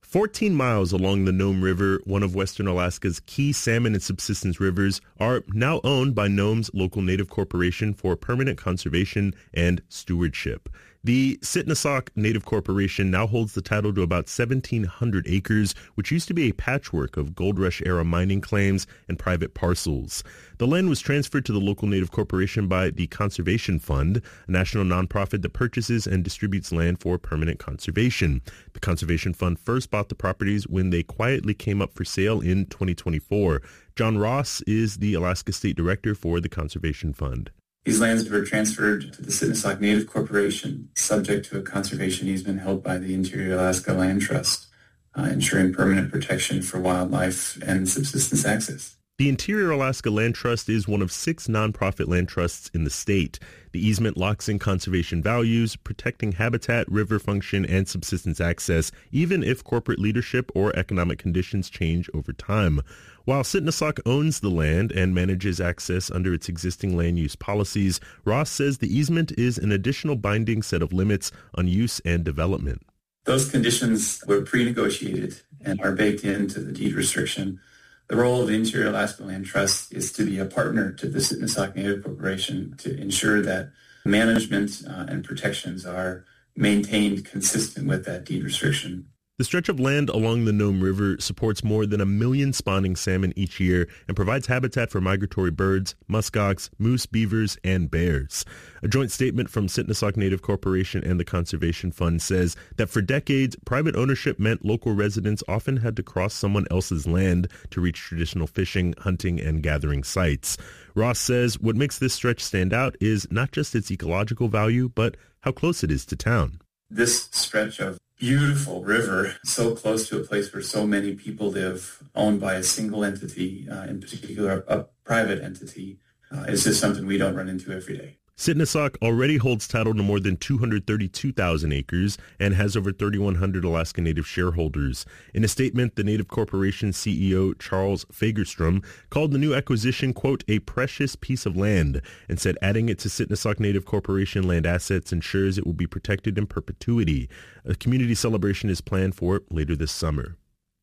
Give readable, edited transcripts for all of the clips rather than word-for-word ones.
14 miles along the Nome River, one of Western Alaska's key salmon and subsistence rivers, are now owned by Nome's local native corporation for permanent conservation and stewardship. The Sitnasak Native Corporation now holds the title to about 1,700 acres, which used to be a patchwork of Gold Rush-era mining claims and private parcels. The land was transferred to the local Native Corporation by the Conservation Fund, a national nonprofit that purchases and distributes land for permanent conservation. The Conservation Fund first bought the properties when they quietly came up for sale in 2024. John Ross is the Alaska State Director for the Conservation Fund. These lands were transferred to the Sitnasak Native Corporation, subject to a conservation easement held by the Interior Alaska Land Trust, ensuring permanent protection for wildlife and subsistence access. The Interior Alaska Land Trust is one of 6 nonprofit land trusts in the state. The easement locks in conservation values, protecting habitat, river function, and subsistence access, even if corporate leadership or economic conditions change over time. While Sitnasak owns the land and manages access under its existing land use policies, Ross says the easement is an additional binding set of limits on use and development. Those conditions were pre-negotiated and are baked into the deed restriction. The role of the Interior Alaska Land Trust is to be a partner to the Sitnasak Native Corporation to ensure that management and protections are maintained consistent with that deed restriction. The stretch of land along the Nome River supports more than 1 million spawning salmon each year and provides habitat for migratory birds, muskox, moose, beavers, and bears. A joint statement from Sitnasak Native Corporation and the Conservation Fund says that for decades, private ownership meant local residents often had to cross someone else's land to reach traditional fishing, hunting, and gathering sites. Ross says what makes this stretch stand out is not just its ecological value, but how close it is to town. This stretch of beautiful river, so close to a place where so many people live, owned by a single entity, in particular a private entity, is just something we don't run into every day. Sitnasak already holds title to more than 232,000 acres and has over 3,100 Alaska Native shareholders. In a statement, the Native Corporation CEO Charles Fagerstrom called the new acquisition, quote, a precious piece of land, and said adding it to Sitnasak Native Corporation land assets ensures it will be protected in perpetuity. A community celebration is planned for later this summer.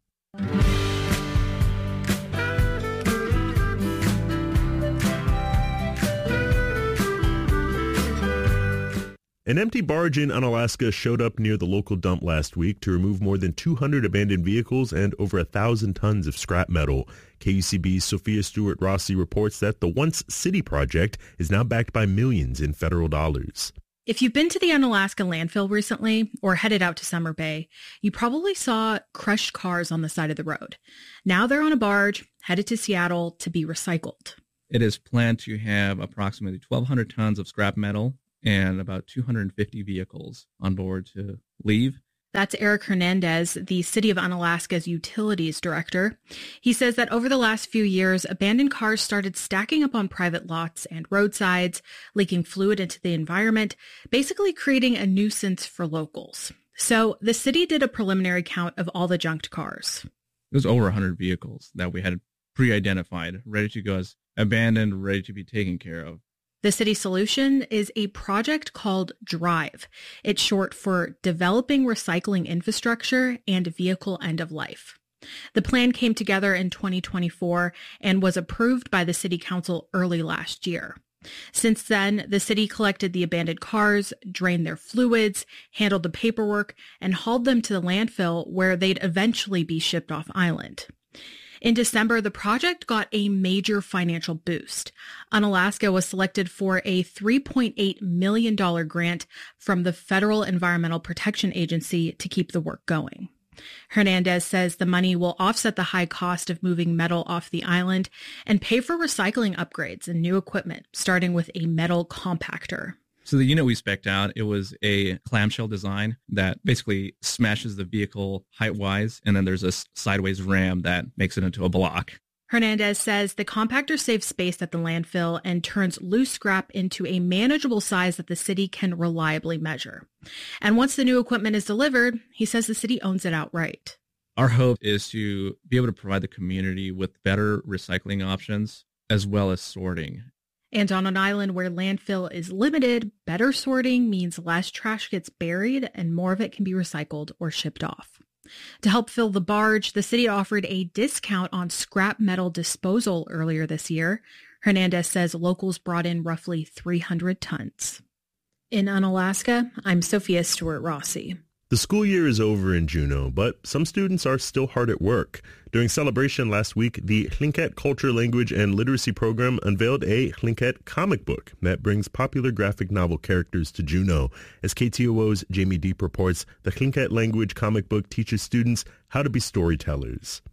An empty barge in Unalaska showed up near the local dump last week to remove more than 200 abandoned vehicles and over 1,000 tons of scrap metal. KUCB's Sophia Stewart-Rossi reports that the Once City project is now backed by millions in federal dollars. If you've been to the Unalaska landfill recently or headed out to Summer Bay, you probably saw crushed cars on the side of the road. Now they're on a barge headed to Seattle to be recycled. It is planned to have approximately 1,200 tons of scrap metal and about 250 vehicles on board to leave. That's Eric Hernandez, the City of Unalaska's Utilities Director. He says that over the last few years, abandoned cars started stacking up on private lots and roadsides, leaking fluid into the environment, basically creating a nuisance for locals. So the city did a preliminary count of all the junked cars. It was over 100 vehicles that we had pre-identified, ready to go as abandoned, ready to be taken care of. The city solution is a project called DRIVE. It's short for Developing Recycling Infrastructure and Vehicle End of Life. The plan came together in 2024 and was approved by the city council early last year. Since then, the city collected the abandoned cars, drained their fluids, handled the paperwork, and hauled them to the landfill where they'd eventually be shipped off island. In December, the project got a major financial boost. Unalaska was selected for a $3.8 million grant from the Federal Environmental Protection Agency to keep the work going. Hernandez says the money will offset the high cost of moving metal off the island and pay for recycling upgrades and new equipment, starting with a metal compactor. So the unit we spec'd out, it was a clamshell design that basically smashes the vehicle height-wise, and then there's a sideways ram that makes it into a block. Hernandez says the compactor saves space at the landfill and turns loose scrap into a manageable size that the city can reliably measure. And once the new equipment is delivered, he says the city owns it outright. Our hope is to be able to provide the community with better recycling options as well as sorting. And on an island where landfill is limited, better sorting means less trash gets buried and more of it can be recycled or shipped off. To help fill the barge, the city offered a discount on scrap metal disposal earlier this year. Hernandez says locals brought in roughly 300 tons. In Unalaska, I'm Sophia Stewart-Rossi. The school year is over in Juneau, but some students are still hard at work. During celebration last week, the Tlingit Culture, Language, and Literacy Program unveiled a Tlingit comic book that brings popular graphic novel characters to Juneau. As KTOO's Jamie Deep reports, the Tlingit language comic book teaches students how to be storytellers.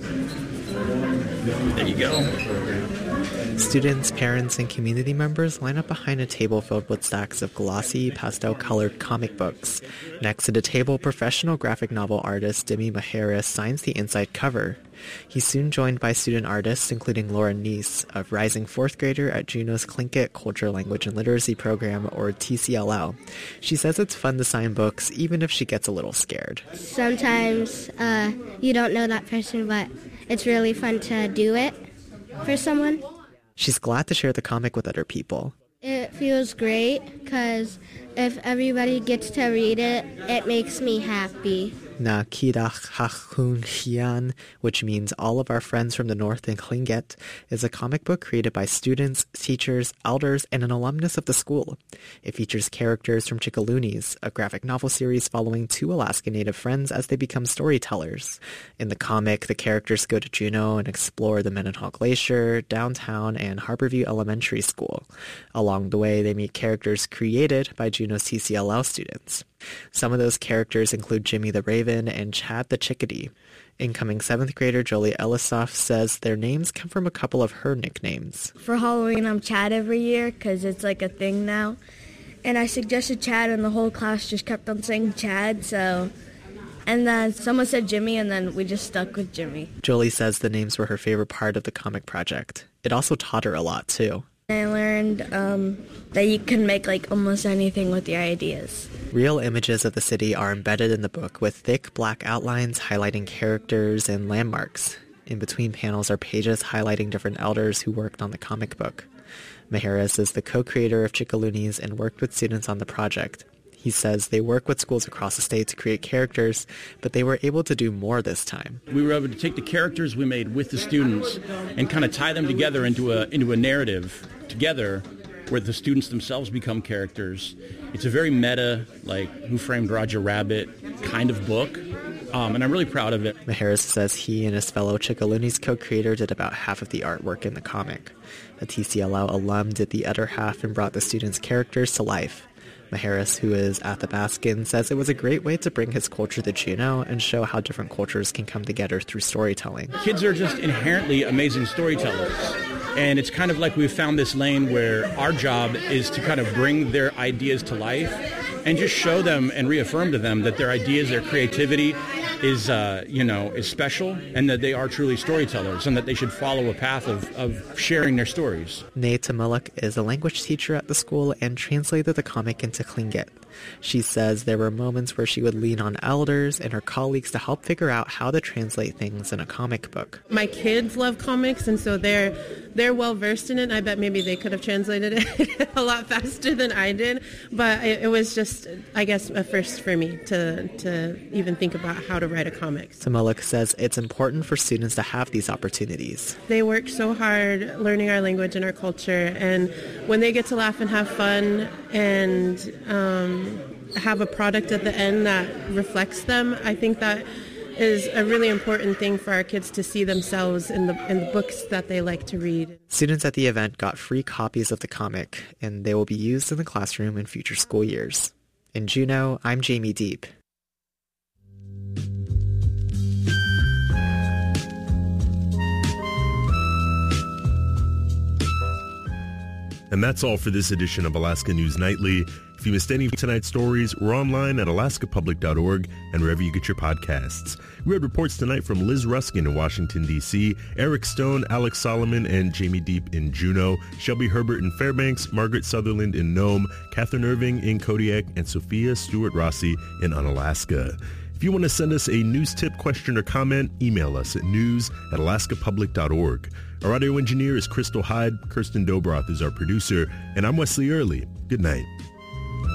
There you go. Students, parents, and community members line up behind a table filled with stacks of glossy, pastel-colored comic books. Next to the table, professional graphic novel artist Demi Maheras signs the inside cover. He's soon joined by student artists, including Laura Neese, a rising fourth grader at Juneau's Tlingit Culture, Language, and Literacy Program, or TCLL. She says it's fun to sign books, even if she gets a little scared. Sometimes you don't know that person, but it's really fun to do it for someone. She's glad to share the comic with other people. It feels great because if everybody gets to read it, it makes me happy. Na Kirach Hachun Hian, which means all of our friends from the north in Tlingit, is a comic book created by students, teachers, elders, and an alumnus of the school. It features characters from Chickalunis, a graphic novel series following two Alaska Native friends as they become storytellers. In the comic, the characters go to Juneau and explore the Mendenhall Glacier, downtown, and Harborview Elementary School. Along the way, they meet characters created by Juneau's TCLL students. Some of those characters include Jimmy the Raven and Chad the Chickadee. Incoming 7th grader Jolie Ellisoff says their names come from a couple of her nicknames. For Halloween, I'm Chad every year because it's like a thing now. And I suggested Chad and the whole class just kept on saying Chad, so... And then someone said Jimmy and then we just stuck with Jimmy. Jolie says the names were her favorite part of the comic project. It also taught her a lot, too. I learned that you can make like almost anything with your ideas. Real images of the city are embedded in the book with thick black outlines highlighting characters and landmarks. In between panels are pages highlighting different elders who worked on the comic book. Maheras is the co-creator of Chickalunis and worked with students on the project. He says they work with schools across the state to create characters, but they were able to do more this time. We were able to take the characters we made with the students and kind of tie them together into a narrative together where the students themselves become characters. It's a very meta, like Who Framed Roger Rabbit kind of book, and I'm really proud of it. Maheras says he and his fellow Chickalunis co-creator did about half of the artwork in the comic. A TCLL alum did the other half and brought the students' characters to life. Maheras, who is Athabascan, says it was a great way to bring his culture to Juneau and show how different cultures can come together through storytelling. Kids are just inherently amazing storytellers. And it's kind of like we've found this lane where our job is to kind of bring their ideas to life and just show them and reaffirm to them that their ideas, their creativity is special and that they are truly storytellers and that they should follow a path of sharing their stories. Nay Tamuluk is a language teacher at the school and translated the comic into Tlingit. She says there were moments where she would lean on elders and her colleagues to help figure out how to translate things in a comic book. My kids love comics, and so they're well versed in it. I bet maybe they could have translated it a lot faster than I did, but it was just, I guess, a first for me to even think about how to write a comic. Tamuluk says it's important for students to have these opportunities. They work so hard learning our language and our culture, and when they get to laugh and have fun and have a product at the end that reflects them, I think that is a really important thing for our kids to see themselves in the books that they like to read. Students at the event got free copies of the comic, and they will be used in the classroom in future school years. In Juneau, I'm Jamie Deep. And that's all for this edition of Alaska News Nightly. If you missed any of tonight's stories, we're online at alaskapublic.org and wherever you get your podcasts. We had reports tonight from Liz Ruskin in Washington, D.C., Eric Stone, Alex Solomon, and Jamie Deep in Juneau, Shelby Herbert in Fairbanks, Margaret Sutherland in Nome, Catherine Irving in Kodiak, and Sophia Stewart-Rossi in Unalaska. If you want to send us a news tip, question, or comment, email us at news@alaskapublic.org. Our audio engineer is Crystal Hyde, Kirsten Dobroth is our producer, and I'm Wesley Early. Good night.